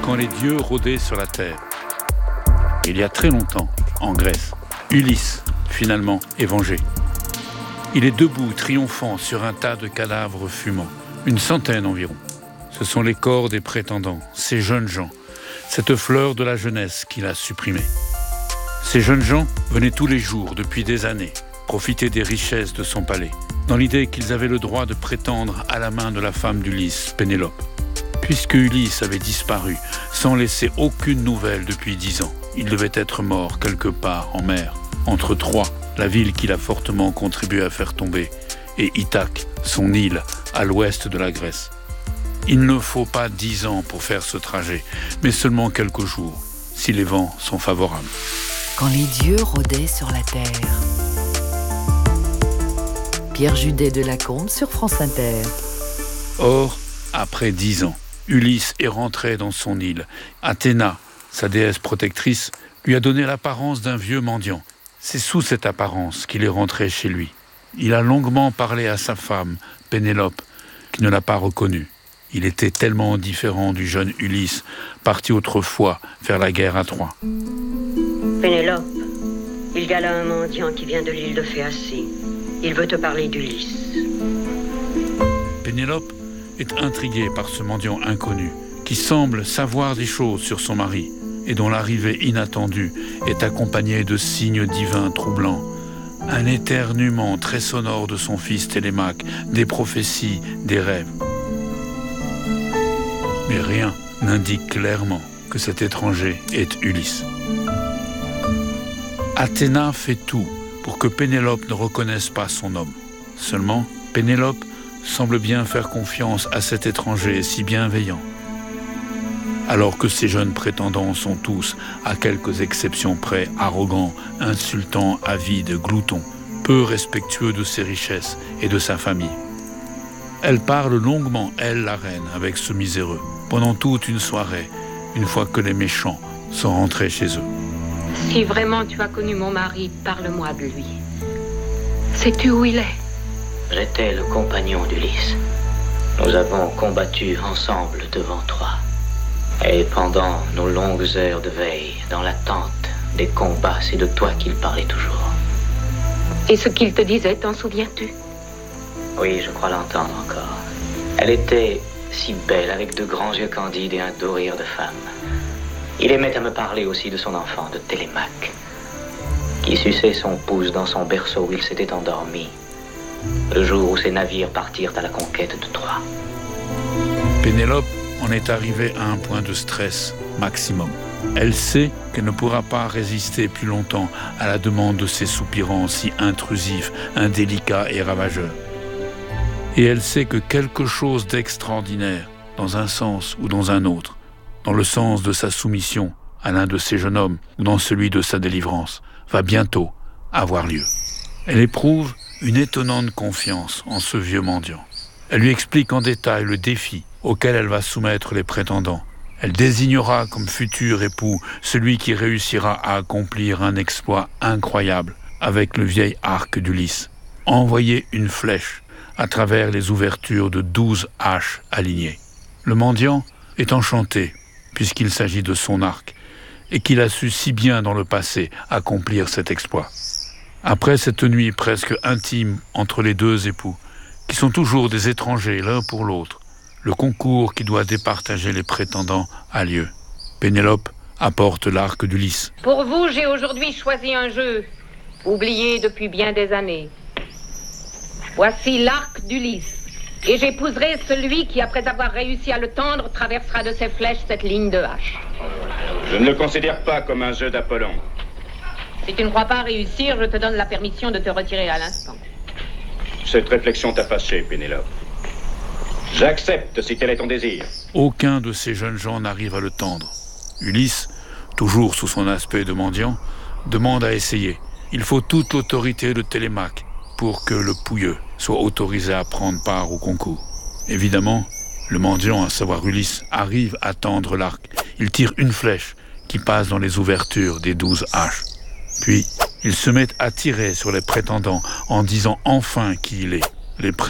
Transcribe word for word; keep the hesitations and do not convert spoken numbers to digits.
quand les dieux rôdaient sur la terre. Il y a très longtemps, en Grèce, Ulysse, finalement, est vengé. Il est debout, triomphant, sur un tas de cadavres fumants, une centaine environ. Ce sont les corps des prétendants, ces jeunes gens, cette fleur de la jeunesse qu'il a supprimée. Ces jeunes gens venaient tous les jours, depuis des années, profiter des richesses de son palais, dans l'idée qu'ils avaient le droit de prétendre à la main de la femme d'Ulysse, Pénélope. Puisque Ulysse avait disparu, sans laisser aucune nouvelle depuis dix ans, il devait être mort quelque part en mer, entre Troie, la ville qu'il a fortement contribué à faire tomber, et Ithaque, son île, à l'ouest de la Grèce. Il ne faut pas dix ans pour faire ce trajet, mais seulement quelques jours, si les vents sont favorables. Quand les dieux rôdaient sur la terre. Pierre Judet de Lacombe sur France Inter. Or, après dix ans, Ulysse est rentré dans son île. Athéna, sa déesse protectrice, lui a donné l'apparence d'un vieux mendiant. C'est sous cette apparence qu'il est rentré chez lui. Il a longuement parlé à sa femme, Pénélope, qui ne l'a pas reconnu. Il était tellement différent du jeune Ulysse, parti autrefois faire la guerre à Troie. Pénélope, il y a là un mendiant qui vient de l'île de Phéacie. Il veut te parler d'Ulysse. Pénélope est intriguée par ce mendiant inconnu, qui semble savoir des choses sur son mari, et dont l'arrivée inattendue est accompagnée de signes divins troublants. Un éternuement très sonore de son fils Télémaque, des prophéties, des rêves. Mais rien n'indique clairement que cet étranger est Ulysse. Athéna fait tout pour que Pénélope ne reconnaisse pas son homme. Seulement, Pénélope semble bien faire confiance à cet étranger si bienveillant. Alors que ces jeunes prétendants sont tous, à quelques exceptions près, arrogants, insultants, avides, gloutons, peu respectueux de ses richesses et de sa famille. Elle parle longuement, elle, la reine, avec ce miséreux, pendant toute une soirée, une fois que les méchants sont rentrés chez eux. Si vraiment tu as connu mon mari, parle-moi de lui. Sais-tu où il est? J'étais le compagnon d'Ulysse. Nous avons combattu ensemble devant Troie. Et pendant nos longues heures de veille, dans l'attente des combats, c'est de toi qu'il parlait toujours. Et ce qu'il te disait, t'en souviens-tu? Oui, je crois l'entendre encore. Elle était si belle, avec de grands yeux candides et un doux rire de femme. Il aimait à me parler aussi de son enfant, de Télémaque, qui suçait son pouce dans son berceau où il s'était endormi, le jour où ses navires partirent à la conquête de Troie. Pénélope en est arrivée à un point de stress maximum. Elle sait qu'elle ne pourra pas résister plus longtemps à la demande de ces soupirants si intrusifs, indélicats et ravageurs. Et elle sait que quelque chose d'extraordinaire, dans un sens ou dans un autre, dans le sens de sa soumission à l'un de ces jeunes hommes ou dans celui de sa délivrance, va bientôt avoir lieu. Elle éprouve une étonnante confiance en ce vieux mendiant. Elle lui explique en détail le défi auquel elle va soumettre les prétendants. Elle désignera comme futur époux celui qui réussira à accomplir un exploit incroyable avec le vieil arc d'Ulysse. Envoyer une flèche à travers les ouvertures de douze haches alignées. Le mendiant est enchanté puisqu'il s'agit de son arc et qu'il a su si bien dans le passé accomplir cet exploit. Après cette nuit presque intime entre les deux époux, qui sont toujours des étrangers l'un pour l'autre, le concours qui doit départager les prétendants a lieu. Pénélope apporte l'arc d'Ulysse. Pour vous, j'ai aujourd'hui choisi un jeu, oublié depuis bien des années. Voici l'arc d'Ulysse. Et j'épouserai celui qui, après avoir réussi à le tendre, traversera de ses flèches cette ligne de hache. Je ne le considère pas comme un jeu d'Apollon. Si tu ne crois pas réussir, je te donne la permission de te retirer à l'instant. Cette réflexion t'a fâché, Pénélope. J'accepte si tel est ton désir. Aucun de ces jeunes gens n'arrive à le tendre. Ulysse, toujours sous son aspect de mendiant, demande à essayer. Il faut toute l'autorité de Télémaque pour que le pouilleux soit autorisé à prendre part au concours. Évidemment, le mendiant, à savoir Ulysse, arrive à tendre l'arc. Il tire une flèche qui passe dans les ouvertures des douze haches. Puis, il se met à tirer sur les prétendants en disant enfin qui il est. Les prétendants